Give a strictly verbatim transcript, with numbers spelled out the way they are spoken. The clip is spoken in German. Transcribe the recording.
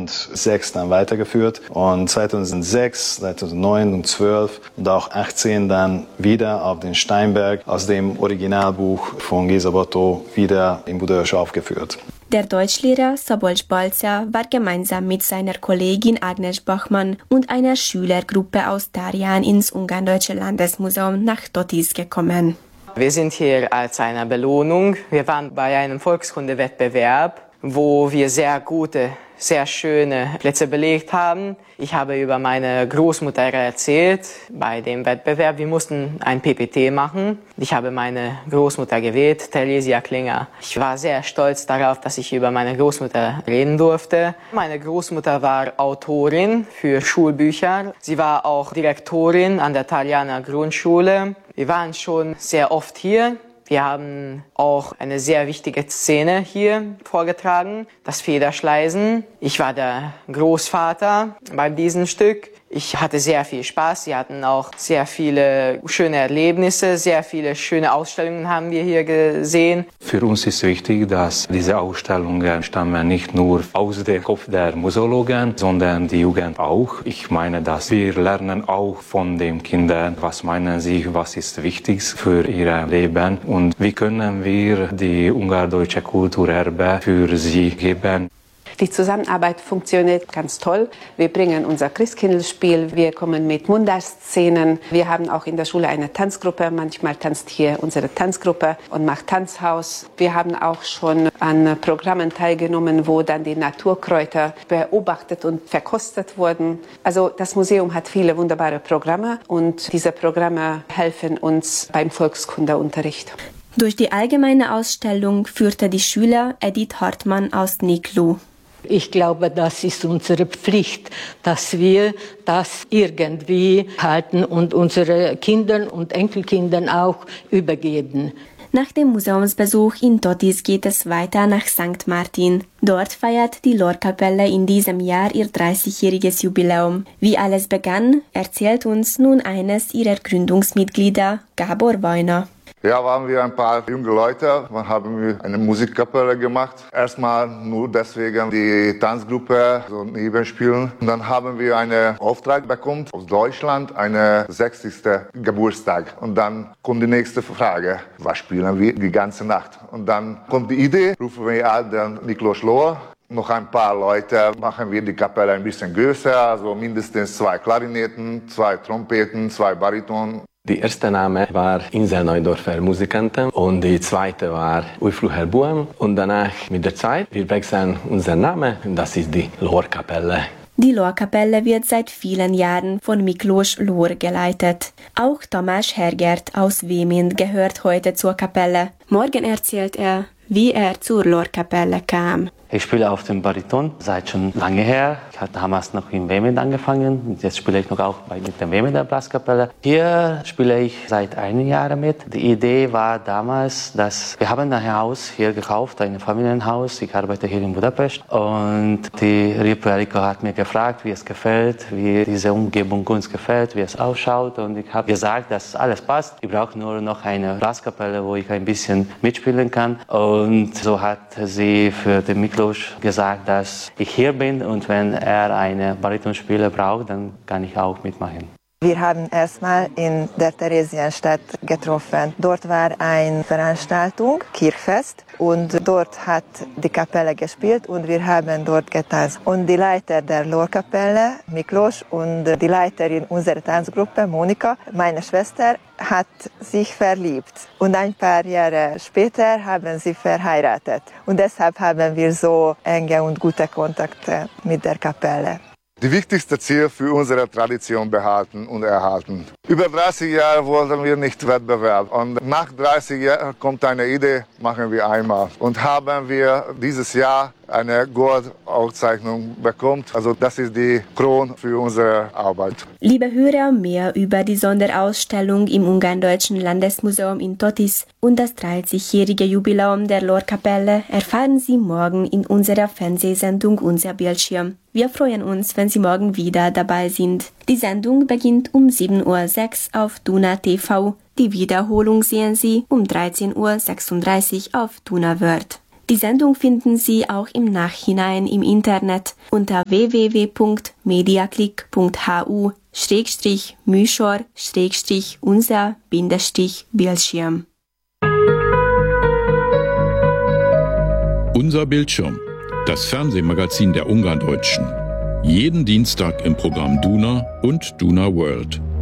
zweitausendsechs dann weitergeführt und zweitausendsechs, zweitausendneun und zwölf und auch achtzehn dann wieder auf den Steinberg aus dem Originalbuch von Géza Botto wieder in Budaörs aufgeführt. Der Deutschlehrer Szabolcs Balca war gemeinsam mit seiner Kollegin Agnes Bachmann und einer Schülergruppe aus Tarjan ins Ungarndeutsche Landesmuseum nach Totis gekommen. Wir sind hier als eine Belohnung. Wir waren bei einem Volkskundewettbewerb, wo wir sehr gute, sehr schöne Plätze belegt haben. Ich habe über meine Großmutter erzählt bei dem Wettbewerb. Wir mussten ein P P T machen. Ich habe meine Großmutter gewählt, Theresia Klinger. Ich war sehr stolz darauf, dass ich über meine Großmutter reden durfte. Meine Großmutter war Autorin für Schulbücher. Sie war auch Direktorin an der Tarjaner Grundschule. Wir waren schon sehr oft hier. Wir haben auch eine sehr wichtige Szene hier vorgetragen, das Federschleißen. Ich war der Großvater bei diesem Stück. Ich hatte sehr viel Spaß. Sie hatten auch sehr viele schöne Erlebnisse, sehr viele schöne Ausstellungen haben wir hier gesehen. Für uns ist wichtig, dass diese Ausstellungen stammen nicht nur aus dem Kopf der Museologen, sondern die Jugend auch. Ich meine, dass wir lernen auch von den Kindern, was meinen sie, was ist wichtig für ihr Leben und wie können wir die ungardeutsche Kulturerbe für sie geben. Die Zusammenarbeit funktioniert ganz toll. Wir bringen unser Christkindlspiel, wir kommen mit Mundartszenen. Wir haben auch in der Schule eine Tanzgruppe. Manchmal tanzt hier unsere Tanzgruppe und macht Tanzhaus. Wir haben auch schon an Programmen teilgenommen, wo dann die Naturkräuter beobachtet und verkostet wurden. Also das Museum hat viele wunderbare Programme und diese Programme helfen uns beim Volkskundeunterricht. Durch die allgemeine Ausstellung führte die Schüler Edith Hartmann aus Niklu. Ich glaube, das ist unsere Pflicht, dass wir das irgendwie halten und unsere Kindern und Enkelkindern auch übergeben. Nach dem Museumsbesuch in Totis geht es weiter nach Sankt Martin. Dort feiert die Lorkapelle in diesem Jahr ihr dreißigjähriges Jubiläum. Wie alles begann, erzählt uns nun eines ihrer Gründungsmitglieder, Gábor Vajna. Ja, waren wir ein paar junge Leute, dann haben wir eine Musikkapelle gemacht. Erstmal nur deswegen die Tanzgruppe so nebenspielen. Und dann haben wir einen Auftrag bekommen aus Deutschland, eine sechzigsten Geburtstag. Und dann kommt die nächste Frage, was spielen wir die ganze Nacht? Und dann kommt die Idee, rufen wir an den Miklos Lohr. Noch ein paar Leute machen wir die Kapelle ein bisschen größer, also mindestens zwei Klarinetten, zwei Trompeten, zwei Bariton. Die erste Name war Insel Neudorfer Musikanten und die zweite war Ujfluher Buam. Und danach mit der Zeit, wir wechseln unseren Namen, das ist die Lorkapelle. Die Lorkapelle wird seit vielen Jahren von Miklós Lohr geleitet. Auch Tamás Hergert aus Wemind gehört heute zur Kapelle. Morgen erzählt er, wie er zur Lorkapelle kam. Ich spiele auf dem Bariton seit schon lange her. Ich habe damals noch in Wemind angefangen. Jetzt spiele ich noch auch bei, mit der Weminder Blaskapelle. Hier spiele ich seit einem Jahr mit. Die Idee war damals, dass wir haben ein Haus hier gekauft, ein Familienhaus. Ich arbeite hier in Budapest. Und die Ripu Erika hat mir gefragt, wie es gefällt, wie diese Umgebung uns gefällt, wie es ausschaut. Und ich habe gesagt, dass alles passt. Ich brauche nur noch eine Blaskapelle, wo ich ein bisschen mitspielen kann. Und so hat sie für den Miklos gesagt, dass ich hier bin und wenn er eine Baritonspieler braucht, dann kann ich auch mitmachen. Wir haben erstmal in der Theresienstadt getroffen. Dort war eine Veranstaltung, Kirchfest, und dort hat die Kapelle gespielt und wir haben dort getanzt. Und die Leiter der Lorkapelle, Miklós, und die Leiterin unserer Tanzgruppe, Monika, meine Schwester, hat sich verliebt. Und ein paar Jahre später haben sie verheiratet. Und deshalb haben wir so enge und gute Kontakte mit der Kapelle. Die wichtigste Ziel für unsere Tradition behalten und erhalten. Über dreißig Jahre wollten wir nicht Wettbewerb. Und nach dreißig Jahren kommt eine Idee, machen wir einmal. Und haben wir dieses Jahr eine Gold-Auszeichnung bekommen. Also das ist die Krone für unsere Arbeit. Liebe Hörer, mehr über die Sonderausstellung im Ungarndeutschen Landesmuseum in Totis und das dreißigjährige Jubiläum der Lorkapelle erfahren Sie morgen in unserer Fernsehsendung Unser Bildschirm. Wir freuen uns, wenn Sie morgen wieder dabei sind. Die Sendung beginnt um sieben Uhr sechs auf Duna T V. Die Wiederholung sehen Sie um dreizehn Uhr sechsunddreißig auf Duna World. Die Sendung finden Sie auch im Nachhinein im Internet unter w w w punkt mediaclick punkt h u schrägstrich myshor schrägstrich unser Bindestrich Bildschirm. Unser Bildschirm, das Fernsehmagazin der Ungarndeutschen. Jeden Dienstag im Programm Duna und Duna World.